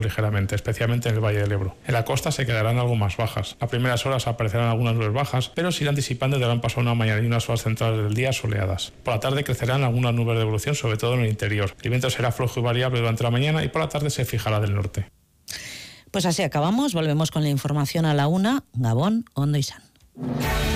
ligeramente, especialmente en el Valle del Ebro. En la costa se quedarán algo más bajas. A primeras horas aparecerán algunas nubes bajas, pero se irán disipando y darán paso a una mañana y unas horas centrales del día soleadas. Por la tarde crecerán algunas nubes de evolución, sobre todo en el interior. El viento será flojo y variable durante la mañana y por la tarde se fijará del norte. Pues así acabamos, volvemos con la información a la 1. Gabón, Ondo y San.